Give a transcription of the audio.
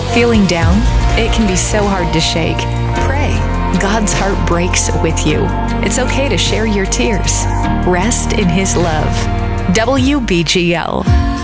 Feeling down? It can be so hard to shake. Pray. God's heart breaks with you. It's okay to share your tears. Rest in His love. WBGL.